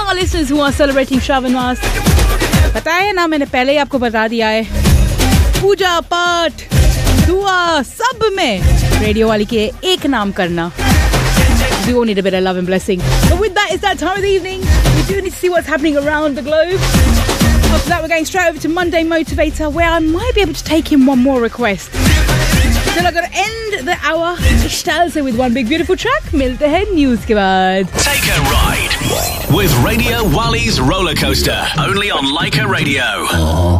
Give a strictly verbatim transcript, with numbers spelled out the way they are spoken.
our listeners who are celebrating Shravan Maas. पता है ना, मैंने पहले ही आपको बता दिया है, पूजा पाठ दुआ सब में रेडियो वाली के एक नाम करना. We all need a bit of love and blessing. But with that, it's that time of the evening. We do need to see what's happening around the globe. After that, we're going straight over to Monday Motivator, where I might be able to take in one more request. So I'm going to end the hour Ishtal with one big beautiful track. Milte hain news ke baad. Take a ride with Radio Wali's Roller Coaster, only on Leica Radio.